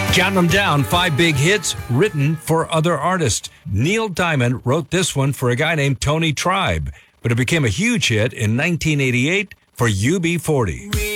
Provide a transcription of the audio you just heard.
Count them down, 5 big hits written for other artists. Neil Diamond wrote this one for a guy named Tony Tribe, but it became a huge hit in 1988 for UB40.